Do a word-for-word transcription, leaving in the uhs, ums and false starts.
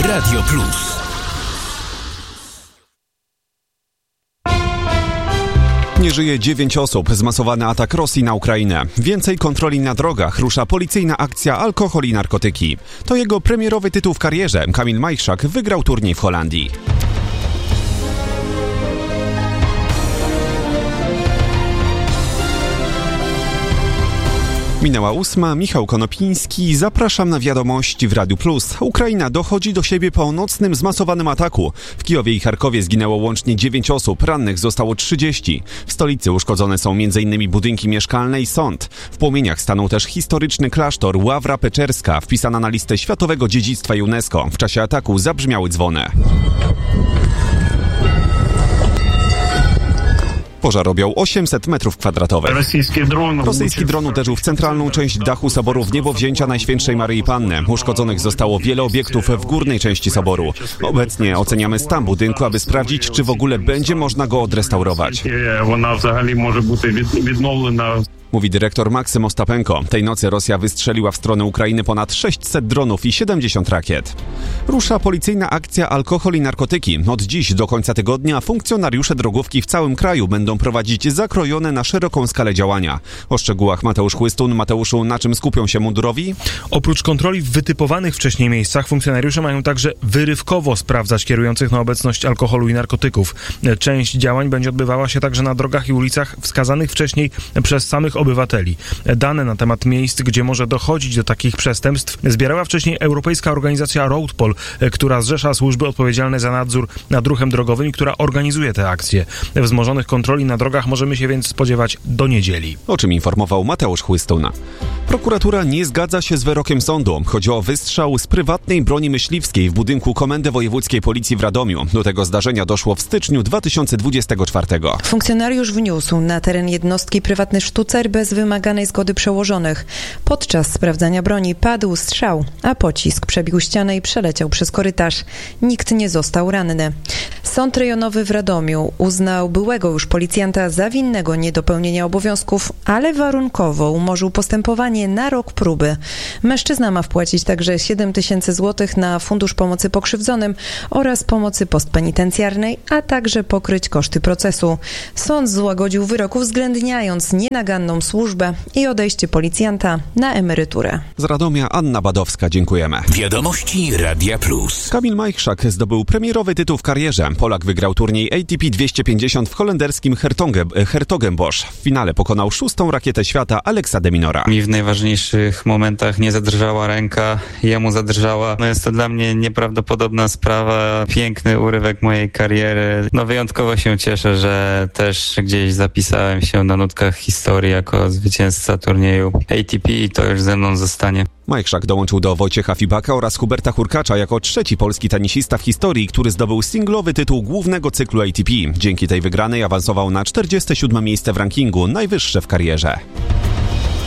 Radio Plus. Nie żyje dziewięć osób. Zmasowany atak Rosji na Ukrainę. Więcej kontroli na drogach. Rusza policyjna akcja Alkohol i narkotyki. To jego premierowy tytuł w karierze. Kamil Majchrzak wygrał turniej w Holandii. Minęła ósma, Michał Konopiński, zapraszam na wiadomości w Radiu Plus. Ukraina dochodzi do siebie po nocnym zmasowanym ataku. W Kijowie i Charkowie zginęło łącznie dziewięć osób, rannych zostało trzydzieści. W stolicy uszkodzone są m.in. budynki mieszkalne i sąd. W płomieniach stanął też historyczny klasztor Ławra Peczerska, wpisana na listę Światowego Dziedzictwa UNESCO. W czasie ataku zabrzmiały dzwony. Pożar objął osiemset metrów kwadratowych. Rosyjski dron uderzył w centralną część dachu soboru w niebowzięcia Najświętszej Maryi Panny. Uszkodzonych zostało wiele obiektów w górnej części soboru. Obecnie oceniamy stan budynku, aby sprawdzić, czy w ogóle będzie można go odrestaurować. Mówi dyrektor Maksym Ostapenko. Tej nocy Rosja wystrzeliła w stronę Ukrainy ponad sześćset dronów i siedemdziesiąt rakiet. Rusza policyjna akcja Alkohol i narkotyki. Od dziś do końca tygodnia funkcjonariusze drogówki w całym kraju będą prowadzić zakrojone na szeroką skalę działania. O szczegółach Mateusz Chłystun. Mateuszu, na czym skupią się mundurowi? Oprócz kontroli w wytypowanych wcześniej miejscach, funkcjonariusze mają także wyrywkowo sprawdzać kierujących na obecność alkoholu i narkotyków. Część działań będzie odbywała się także na drogach i ulicach wskazanych wcześniej przez samych obywateli. Dane na temat miejsc, gdzie może dochodzić do takich przestępstw, zbierała wcześniej Europejska Organizacja Roadpol, która zrzesza służby odpowiedzialne za nadzór nad ruchem drogowym i która organizuje te akcje. Wzmożonych kontroli na drogach możemy się więc spodziewać do niedzieli. O czym informował Mateusz Chłystun. Prokuratura nie zgadza się z wyrokiem sądu. Chodzi o wystrzał z prywatnej broni myśliwskiej w budynku Komendy Wojewódzkiej Policji w Radomiu. Do tego zdarzenia doszło w styczniu dwa tysiące dwudziestego czwartego. Funkcjonariusz wniósł na teren jednostki prywatny sztucer bez wymaganej zgody przełożonych. Podczas sprawdzania broni padł strzał, a pocisk przebił ścianę i przeleciał przez korytarz. Nikt nie został ranny. Sąd rejonowy w Radomiu uznał byłego już policjanta za winnego niedopełnienia obowiązków, ale warunkowo umorzył postępowanie na rok próby. Mężczyzna ma wpłacić także siedem tysięcy złotych na Fundusz Pomocy Pokrzywdzonym oraz pomocy postpenitencjarnej, a także pokryć koszty procesu. Sąd złagodził wyrok, uwzględniając nienaganną służbę i odejście policjanta na emeryturę. Z Radomia Anna Badowska, dziękujemy. Wiadomości Radia Plus. Kamil Majchrzak zdobył premierowy tytuł w karierze. Polak wygrał turniej A T P dwieście pięćdziesiąt w holenderskim Hertogenbosch. W finale pokonał szóstą rakietę świata Alexa de Minora. Mi w najważniejszych momentach nie zadrżała ręka, jemu zadrżała. No jest to dla mnie nieprawdopodobna sprawa, piękny urywek mojej kariery. No wyjątkowo się cieszę, że też gdzieś zapisałem się na nutkach historii jako zwycięzca turnieju A T P i to już ze mną zostanie. Majchrzak dołączył do Wojciecha Fibaka oraz Huberta Hurkacza jako trzeci polski tenisista w historii, który zdobył singlowy tytuł głównego cyklu A T P. Dzięki tej wygranej awansował na czterdzieste siódme miejsce w rankingu, najwyższe w karierze.